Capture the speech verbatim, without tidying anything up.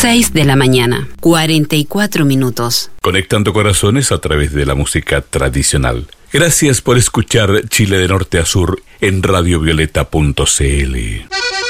seis de la mañana, cuarenta y cuatro minutos. Conectando corazones a través de la música tradicional. Gracias por escuchar Chile de Norte a Sur en radio violeta punto c l.